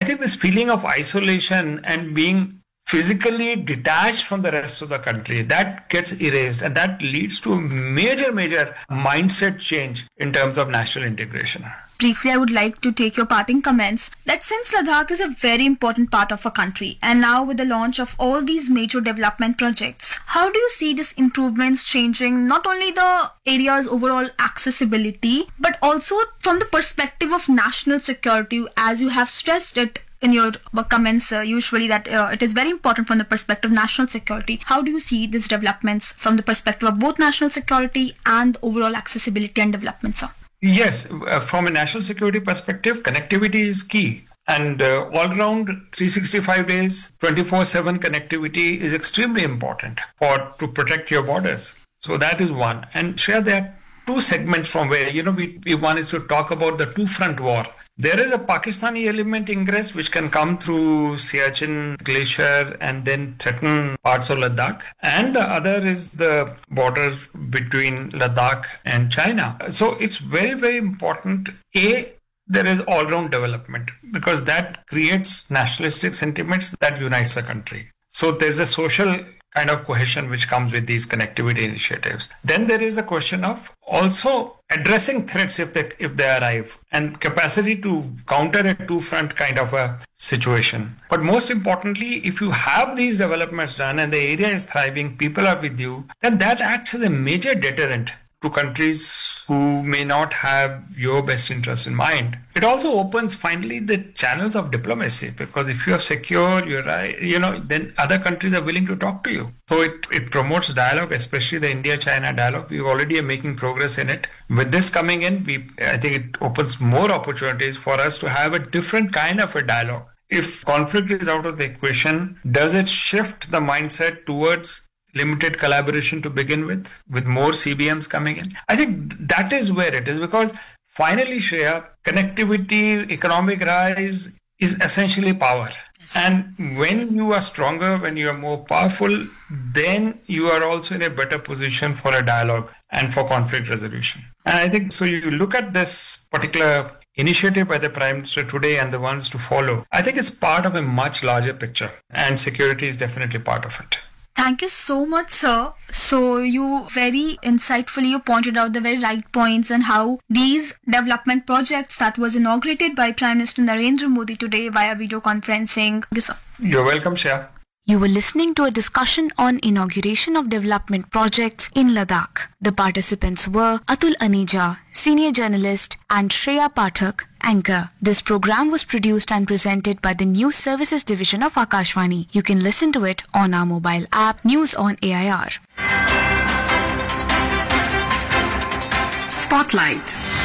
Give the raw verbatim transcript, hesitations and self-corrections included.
think this feeling of isolation and being physically detached from the rest of the country, that gets erased, and that leads to a major, major mindset change in terms of national integration. Briefly, I would like to take your parting comments that since Ladakh is a very important part of our country, and now with the launch of all these major development projects, how do you see these improvements changing not only the area's overall accessibility, but also from the perspective of national security, as you have stressed it in your comments uh, usually that uh, it is very important from the perspective of national security. How do you see these developments from the perspective of both national security and overall accessibility and development, sir? Yes, uh, from a national security perspective, connectivity is key. And uh, all-round three hundred sixty-five days, twenty-four seven connectivity is extremely important for to protect your borders. So that is one. And Shreya, there are two segments from where, you know, we, we one is to talk about the two-front war. There is a Pakistani element ingress which can come through Siachen Glacier and then threaten parts of Ladakh. And the other is the border between Ladakh and China. So it's very, very important. A, there is all-round development because that creates nationalistic sentiments that unites the country. So there's a social kind of cohesion which comes with these connectivity initiatives. Then there is a question of also addressing threats if they if they arrive and capacity to counter a two-front kind of a situation. But most importantly, if you have these developments done and the area is thriving, people are with you, then that acts as a major deterrent to countries who may not have your best interest in mind. It also opens finally the channels of diplomacy because if you are secure, you're right, you know, then other countries are willing to talk to you. So it, it promotes dialogue, especially the India-China dialogue. We already are making progress in it. With this coming in, we I think it opens more opportunities for us to have a different kind of a dialogue. If conflict is out of the equation, does it shift the mindset towards limited collaboration to begin with, with more C B Ms coming in? I think that is where it is because finally, Shreya, connectivity, economic rise is essentially power. Yes. And when you are stronger, when you are more powerful, then you are also in a better position for a dialogue and for conflict resolution. And I think so you look at this particular initiative by the Prime Minister today and the ones to follow, I think it's part of a much larger picture and security is definitely part of it. Thank you so much, sir. So you very insightfully you pointed out the very right points and how these development projects that was inaugurated by Prime Minister Narendra Modi today via video conferencing. Thank you, sir. You're welcome, Shreya. You were listening to a discussion on inauguration of development projects in Ladakh. The participants were Atul Aneja, senior journalist, and Shreya Pathak, anchor. This program was produced and presented by the News Services Division of Akashvani. You can listen to it on our mobile app, News on A I R. Spotlight.